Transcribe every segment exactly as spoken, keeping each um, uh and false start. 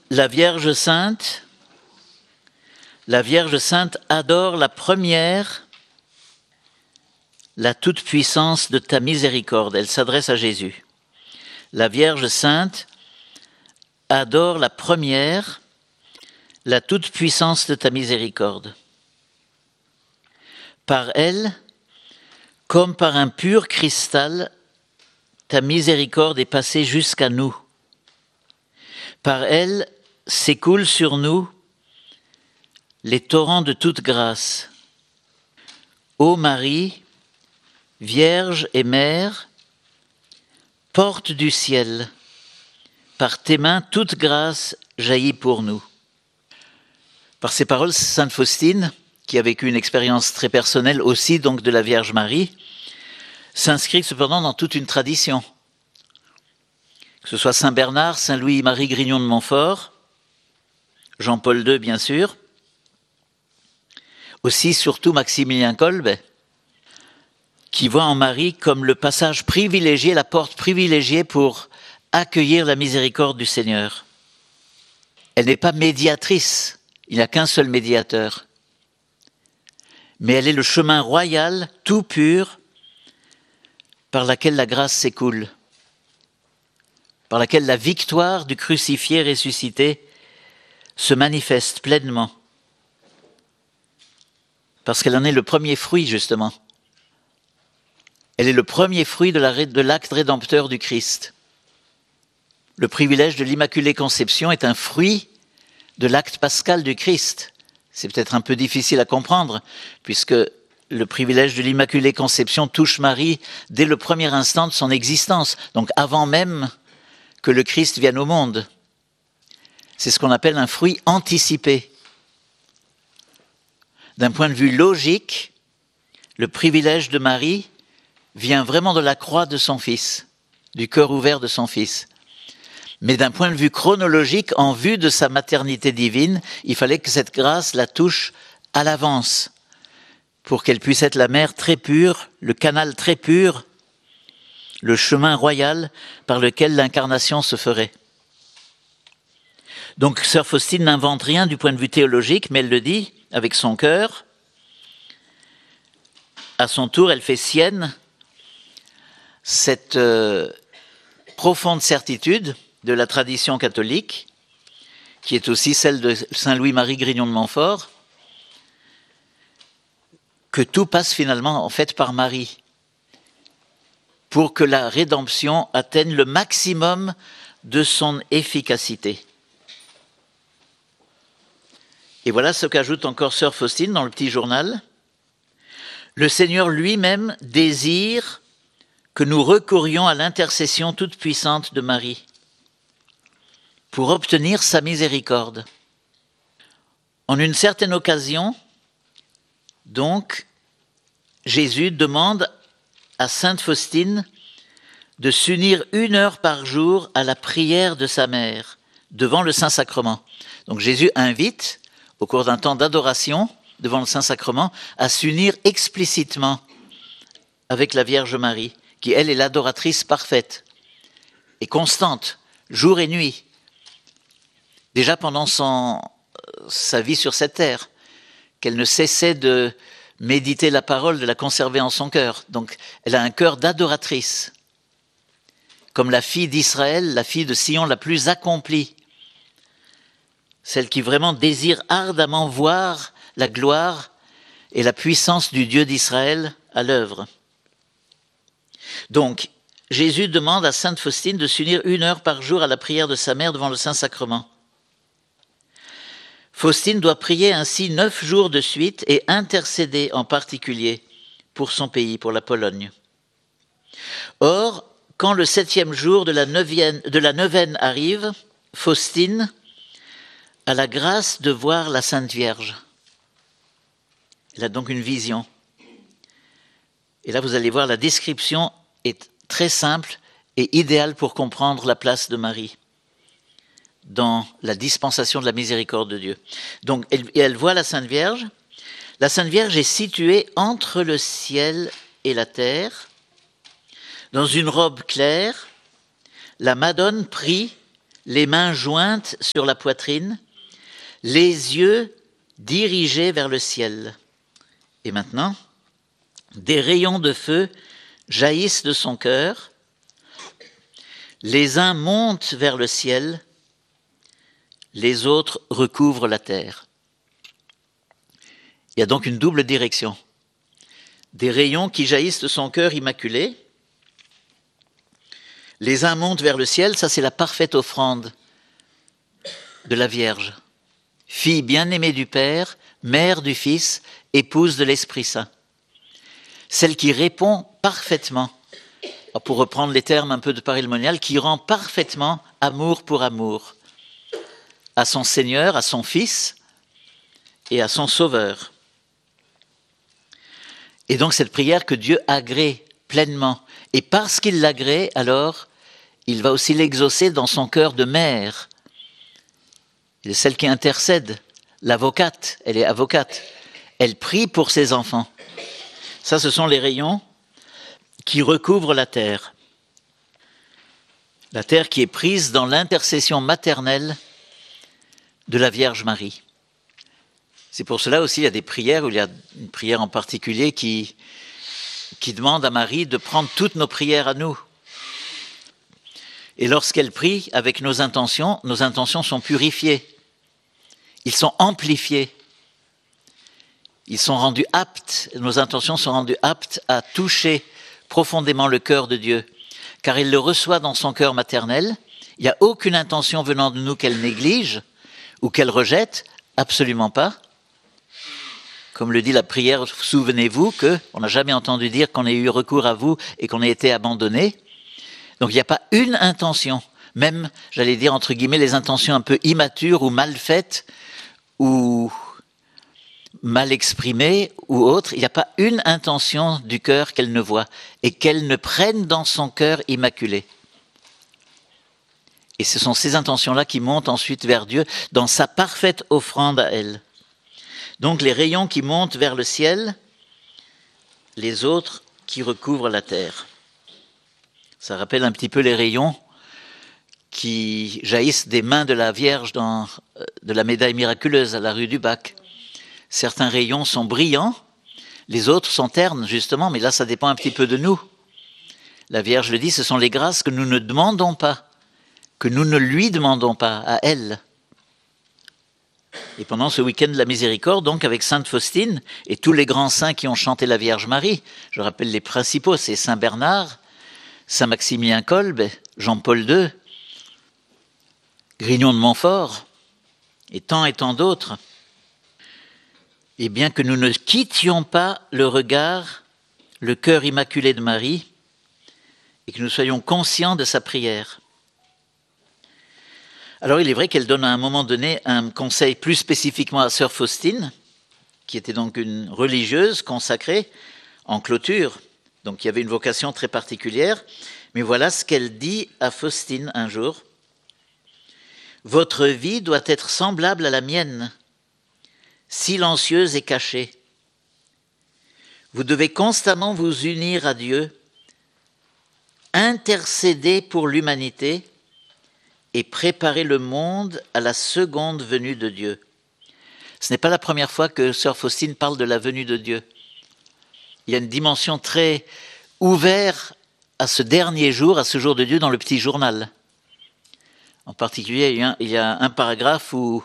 La Vierge Sainte, la Vierge Sainte adore la première, la toute-puissance de ta miséricorde. Elle s'adresse à Jésus. La Vierge Sainte adore la première, la toute-puissance de ta miséricorde. Par elle, comme par un pur cristal, ta miséricorde est passée jusqu'à nous. Par elle s'écoulent sur nous les torrents de toute grâce. Ô Marie, Vierge et Mère, porte du ciel, par tes mains toute grâce jaillit pour nous. Par ces paroles, sainte Faustine, qui a vécu une expérience très personnelle aussi donc de la Vierge Marie, s'inscrit cependant dans toute une tradition. Que ce soit Saint Bernard, Saint Louis-Marie Grignon de Montfort, Jean-Paul deux bien sûr, aussi surtout Maximilien Kolbe, qui voit en Marie comme le passage privilégié, la porte privilégiée pour accueillir la miséricorde du Seigneur. Elle n'est pas médiatrice, il n'y a qu'un seul médiateur. Mais elle est le chemin royal, tout pur, par laquelle la grâce s'écoule, par laquelle la victoire du crucifié ressuscité se manifeste pleinement. Parce qu'elle en est le premier fruit, justement. Elle est le premier fruit de, la, de l'acte rédempteur du Christ. Le privilège de l'Immaculée Conception est un fruit de l'acte pascal du Christ. C'est peut-être un peu difficile à comprendre, puisque le privilège de l'Immaculée Conception touche Marie dès le premier instant de son existence, donc avant même que le Christ vienne au monde. C'est ce qu'on appelle un fruit anticipé. D'un point de vue logique, le privilège de Marie vient vraiment de la croix de son Fils, du cœur ouvert de son Fils. Mais d'un point de vue chronologique, en vue de sa maternité divine, il fallait que cette grâce la touche à l'avance, pour qu'elle puisse être la mère très pure, le canal très pur, le chemin royal par lequel l'incarnation se ferait. Donc, sœur Faustine n'invente rien du point de vue théologique, mais elle le dit avec son cœur. À son tour, elle fait sienne cette euh, profonde certitude de la tradition catholique, qui est aussi celle de Saint Louis-Marie Grignon de Montfort, que tout passe finalement en fait par Marie, pour que la rédemption atteigne le maximum de son efficacité. Et voilà ce qu'ajoute encore sœur Faustine dans le petit journal. Le Seigneur lui-même désire que nous recourions à l'intercession toute puissante de Marie pour obtenir sa miséricorde. En une certaine occasion, donc, Jésus demande à sainte Faustine de s'unir une heure par jour à la prière de sa mère devant le Saint-Sacrement. Donc Jésus invite, au cours d'un temps d'adoration devant le Saint-Sacrement, à s'unir explicitement avec la Vierge Marie, qui elle est l'adoratrice parfaite et constante, jour et nuit, déjà pendant son, sa vie sur cette terre, qu'elle ne cessait de méditer la parole, de la conserver en son cœur. Donc elle a un cœur d'adoratrice, comme la fille d'Israël, la fille de Sion la plus accomplie, celle qui vraiment désire ardemment voir la gloire et la puissance du Dieu d'Israël à l'œuvre. Donc, Jésus demande à sainte Faustine de s'unir une heure par jour à la prière de sa mère devant le Saint-Sacrement. Faustine doit prier ainsi neuf jours de suite et intercéder en particulier pour son pays, pour la Pologne. Or, quand le septième jour de la neuvième, de la neuvaine arrive, Faustine a la grâce de voir la Sainte Vierge. Elle a donc une vision. Et là, vous allez voir, la description est très simple et idéale pour comprendre la place de Marie dans la dispensation de la miséricorde de Dieu. Donc, elle, elle voit la Sainte Vierge. La Sainte Vierge est située entre le ciel et la terre, dans une robe claire. La Madone prie les mains jointes sur la poitrine, les yeux dirigés vers le ciel. Et maintenant, des rayons de feu jaillissent de son cœur, les uns montent vers le ciel, les autres recouvrent la terre. Il y a donc une double direction. Des rayons qui jaillissent de son cœur immaculé. Les uns montent vers le ciel, ça c'est la parfaite offrande de la Vierge. Fille bien-aimée du Père, mère du Fils, épouse de l'Esprit Saint. Celle qui répond parfaitement, pour reprendre les termes un peu de parémonial, qui rend parfaitement amour pour amour à son Seigneur, à son Fils et à son Sauveur. Et donc cette prière que Dieu agrée pleinement. Et parce qu'il l'agrée, alors, il va aussi l'exaucer dans son cœur de mère. Elle est celle qui intercède, l'avocate, elle est avocate. Elle prie pour ses enfants. Ça, ce sont les rayons qui recouvrent la terre. La terre qui est prise dans l'intercession maternelle de la Vierge Marie. C'est pour cela aussi, il y a des prières, où il y a une prière en particulier qui, qui demande à Marie de prendre toutes nos prières à nous. Et lorsqu'elle prie avec nos intentions, nos intentions sont purifiées. Ils sont amplifiés. Ils sont rendus aptes, nos intentions sont rendues aptes à toucher profondément le cœur de Dieu. Car il le reçoit dans son cœur maternel. Il n'y a aucune intention venant de nous qu'elle néglige ou qu'elle rejette, absolument pas. Comme le dit la prière, souvenez-vous qu'on n'a jamais entendu dire qu'on ait eu recours à vous et qu'on ait été abandonné. Donc il n'y a pas une intention, même, j'allais dire entre guillemets, les intentions un peu immatures ou mal faites ou mal exprimées ou autres. Il n'y a pas une intention du cœur qu'elle ne voit et qu'elle ne prenne dans son cœur immaculé. Et ce sont ces intentions-là qui montent ensuite vers Dieu dans sa parfaite offrande à elle. Donc les rayons qui montent vers le ciel, les autres qui recouvrent la terre. Ça rappelle un petit peu les rayons qui jaillissent des mains de la Vierge dans, de la médaille miraculeuse à la rue du Bac. Certains rayons sont brillants, les autres sont ternes justement, mais là ça dépend un petit peu de nous. La Vierge le dit, ce sont les grâces que nous ne demandons pas, que nous ne lui demandons pas à elle. Et pendant ce week-end de la miséricorde, donc avec Sainte Faustine et tous les grands saints qui ont chanté la Vierge Marie, je rappelle les principaux, c'est Saint Bernard, Saint Maximilien Kolbe, Jean-Paul deux, Grignon de Montfort, et tant et tant d'autres. Et bien que nous ne quittions pas le regard, le cœur immaculé de Marie, et que nous soyons conscients de sa prière. Alors il est vrai qu'elle donne à un moment donné un conseil plus spécifiquement à sœur Faustine, qui était donc une religieuse consacrée en clôture, donc il y avait une vocation très particulière. Mais voilà ce qu'elle dit à Faustine un jour. « Votre vie doit être semblable à la mienne, silencieuse et cachée. Vous devez constamment vous unir à Dieu, intercéder pour l'humanité, et préparer le monde à la seconde venue de Dieu. » Ce n'est pas la première fois que sœur Faustine parle de la venue de Dieu. Il y a une dimension très ouverte à ce dernier jour, à ce jour de Dieu dans le petit journal. En particulier, il y a un, il y a un paragraphe où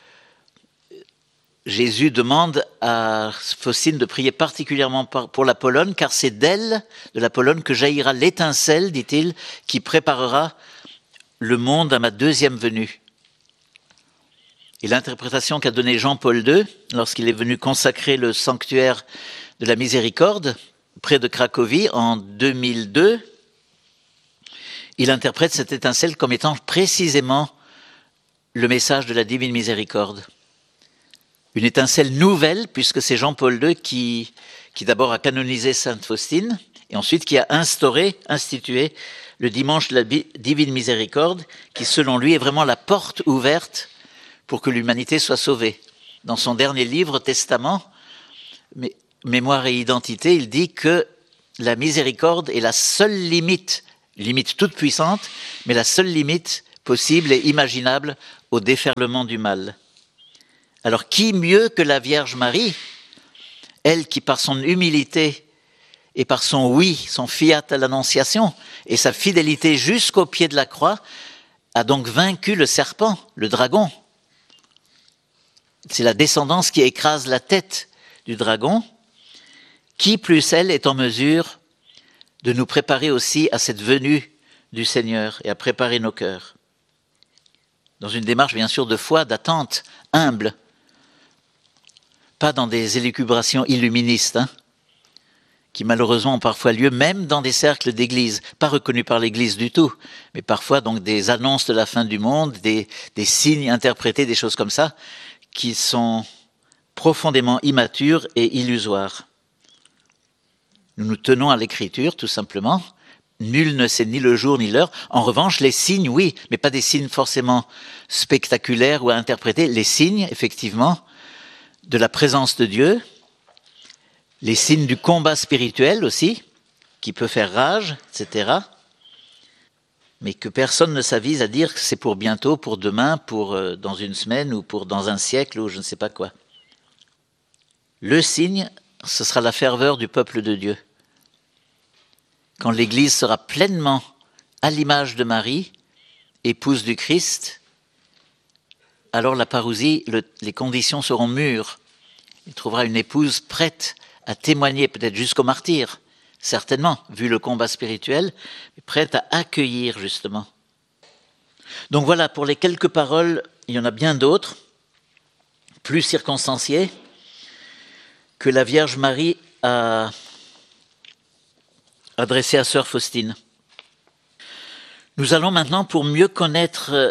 Jésus demande à Faustine de prier particulièrement pour la Pologne, car c'est d'elle, de la Pologne, que jaillira l'étincelle, dit-il, qui préparera le monde à ma deuxième venue. Et l'interprétation qu'a donnée Jean-Paul deux, lorsqu'il est venu consacrer le sanctuaire de la miséricorde, près de Cracovie, en deux mille deux, il interprète cette étincelle comme étant précisément le message de la divine miséricorde. Une étincelle nouvelle, puisque c'est Jean-Paul deux qui, qui d'abord a canonisé Sainte Faustine, et ensuite qui a instauré, institué le dimanche de la divine miséricorde, qui selon lui est vraiment la porte ouverte pour que l'humanité soit sauvée. Dans son dernier livre, Testament, Mémoire et identité, il dit que la miséricorde est la seule limite, limite toute puissante, mais la seule limite possible et imaginable au déferlement du mal. Alors qui mieux que la Vierge Marie, elle qui par son humilité et par son oui, son fiat à l'Annonciation et sa fidélité jusqu'au pied de la croix, a donc vaincu le serpent, le dragon. C'est la descendance qui écrase la tête du dragon. Qui plus elle est en mesure de nous préparer aussi à cette venue du Seigneur et à préparer nos cœurs. Dans une démarche bien sûr de foi, d'attente, humble, pas dans des élucubrations illuministes, hein, qui malheureusement ont parfois lieu même dans des cercles d'église, pas reconnus par l'église du tout, mais parfois donc des annonces de la fin du monde, des, des signes interprétés, des choses comme ça, qui sont profondément immatures et illusoires. Nous nous tenons à l'écriture, tout simplement. Nul ne sait ni le jour ni l'heure. En revanche, les signes, oui, mais pas des signes forcément spectaculaires ou à interpréter. Les signes, effectivement, de la présence de Dieu, les signes du combat spirituel aussi, qui peut faire rage, et cetera. Mais que personne ne s'avise à dire que c'est pour bientôt, pour demain, pour euh, dans une semaine ou pour dans un siècle ou je ne sais pas quoi. Le signe, ce sera la ferveur du peuple de Dieu. Quand l'Église sera pleinement à l'image de Marie, épouse du Christ, alors la parousie, le, les conditions seront mûres. Il trouvera une épouse prête à témoigner, peut-être jusqu'au martyre, certainement, vu le combat spirituel, mais prête à accueillir justement. Donc voilà, pour les quelques paroles, il y en a bien d'autres, plus circonstanciées, que la Vierge Marie a adressées à sœur Faustine. Nous allons maintenant, pour mieux connaître,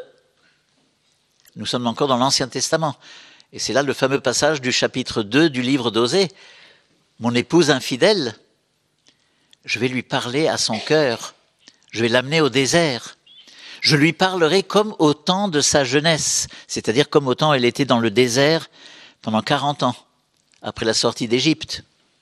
nous sommes encore dans l'Ancien Testament, et c'est là le fameux passage du chapitre deux du livre d'Osée. Mon épouse infidèle, je vais lui parler à son cœur, je vais l'amener au désert, je lui parlerai comme au temps de sa jeunesse, c'est-à-dire comme au temps où elle était dans le désert pendant quarante ans, après la sortie d'Égypte.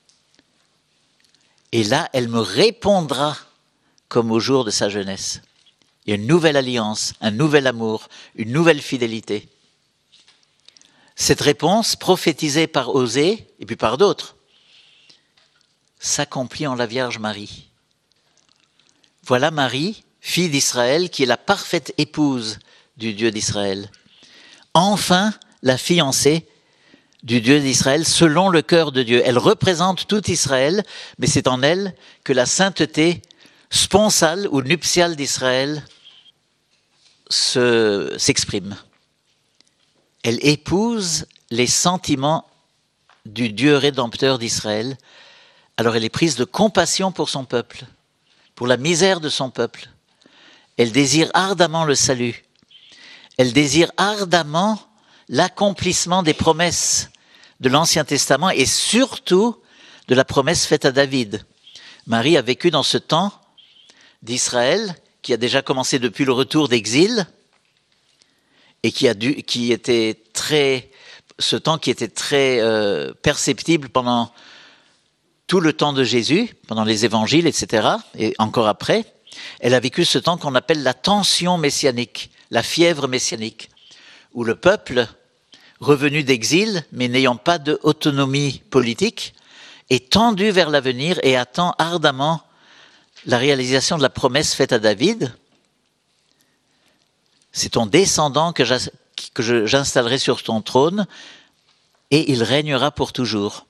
Et là, elle me répondra comme au jour de sa jeunesse. Il y a une nouvelle alliance, un nouvel amour, une nouvelle fidélité. Cette réponse, prophétisée par Osée, et puis par d'autres, s'accomplit en la Vierge Marie. Voilà Marie, fille d'Israël, qui est la parfaite épouse du Dieu d'Israël. Enfin, la fiancée du Dieu d'Israël selon le cœur de Dieu. Elle représente tout Israël, mais c'est en elle que la sainteté sponsale ou nuptiale d'Israël se, s'exprime. Elle épouse les sentiments du Dieu rédempteur d'Israël. Alors elle est prise de compassion pour son peuple, pour la misère de son peuple. Elle désire ardemment le salut. Elle désire ardemment l'accomplissement des promesses de l'Ancien Testament et surtout de la promesse faite à David. Marie a vécu dans ce temps d'Israël qui a déjà commencé depuis le retour d'exil et qui a dû, qui était très, ce temps qui était très euh, perceptible pendant tout le temps de Jésus, pendant les évangiles, et cetera, et encore après. Elle a vécu ce temps qu'on appelle la tension messianique, la fièvre messianique, où le peuple, revenu d'exil, mais n'ayant pas d'autonomie politique, est tendu vers l'avenir et attend ardemment la réalisation de la promesse faite à David. C'est ton descendant que, que j'installerai sur ton trône et il régnera pour toujours.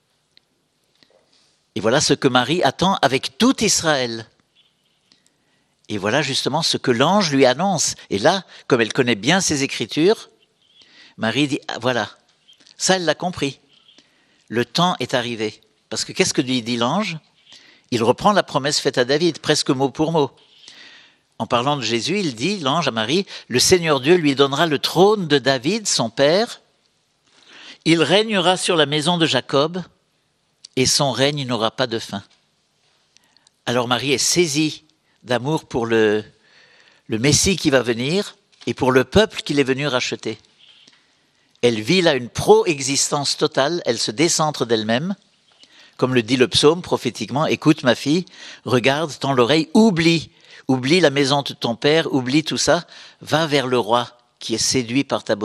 Et voilà ce que Marie attend avec tout Israël. Et voilà justement ce que l'ange lui annonce. Et là, comme elle connaît bien ses Écritures, Marie dit, ah, voilà, ça elle l'a compris. Le temps est arrivé. Parce que qu'est-ce que lui dit l'ange ? Il reprend la promesse faite à David, presque mot pour mot. En parlant de Jésus, il dit, l'ange à Marie, le Seigneur Dieu lui donnera le trône de David, son père. Il régnera sur la maison de Jacob et son règne n'aura pas de fin. Alors Marie est saisie d'amour pour le, le Messie qui va venir et pour le peuple qu'il est venu racheter. Elle vit là une pro-existence totale, elle se décentre d'elle-même. Comme le dit le psaume prophétiquement, écoute ma fille, regarde, tends l'oreille, oublie, Oublie la maison de ton père, oublie tout ça, va vers le roi qui est séduit par ta beauté.